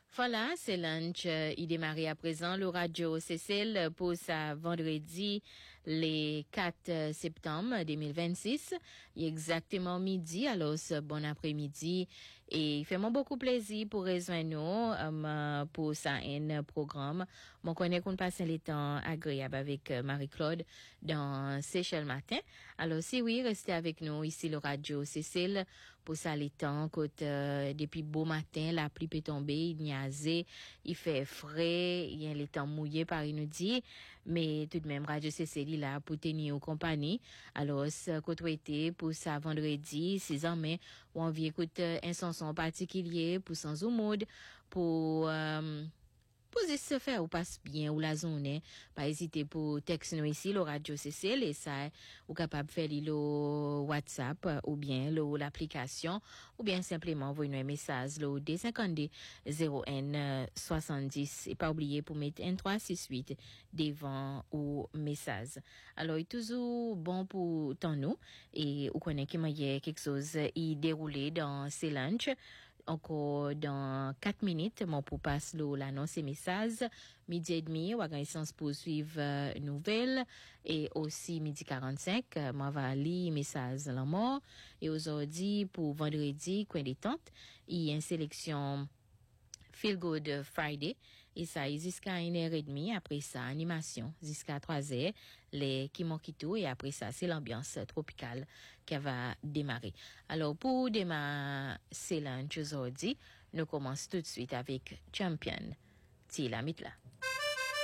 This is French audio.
Voilà, c'est lunch. Il démarre à présent le radio Cécile pour sa vendredi les 4 septembre 2026. Il est exactement midi, alors bon après-midi. Et il fait moi beaucoup plaisir pour rejoindre nous pour ça un programme. Mon connaît qu'on passe les temps agréables avec Marie-Claude dans Seychelles matin. Alors si oui, restez avec nous ici le radio Cécile pour ça les temps côté depuis beau matin la pluie peut tomber, il y a il fait frais, il y a les temps mouillés par nous dit, mais tout de même Radio Cécile là pour tenir aux compagnie. Alors côté pour ça vendredi 6 mai où on vient écouter un chanson particulier pour sans mood pour poser se faire ou passe bien ou la zone pas hésiter pour texte nous ici le radio Cécile et ça ou capable faire le WhatsApp ou bien l'application ou bien simplement envoyer un message le D52 0N 70 et pas oublier pour mettre N368 devant ou message. Alors il est toujours bon pour tant nous et ou connaît qu'il y a quelque chose y déroulé dans ces lunch. Encore dans 4 minutes, mon pour passe l'annonce et message. Midi et demi, on va gagner chance pour suivre nouvelles. Et aussi midi 45, moi va lire message la mort. Et aujourd'hui, pour vendredi, coin détente, il y a une sélection Feel Good Friday. Et ça, jusqu'à 1h30. Après ça, animation. Jusqu'à 3h, les Kimokito. Et après ça, c'est l'ambiance tropicale qui va démarrer. Alors, pour démarrer ce lunch aujourd'hui, nous commençons tout de suite avec Champion. Tila Mitla.